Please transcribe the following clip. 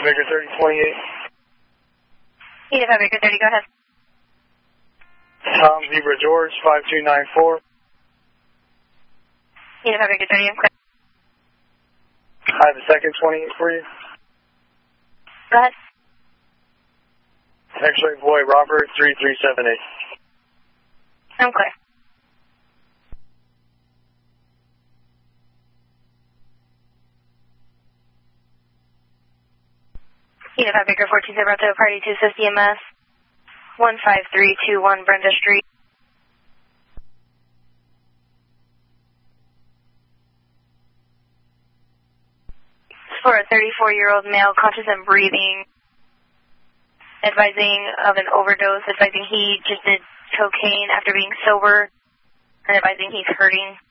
Baker 3028. Edith Baker 30, go ahead. Tom Zebra George 5294. Edith Baker 30, I'm clear. I have a second 28 for you. Go ahead. X-ray boy Robert 3378. I'm clear. Edith Baker 420 to Party 250 EMS 15321 Brenda Street. For a 34-year-old male conscious and breathing, advising of an overdose, advising he just did cocaine after being sober, and advising he's hurting.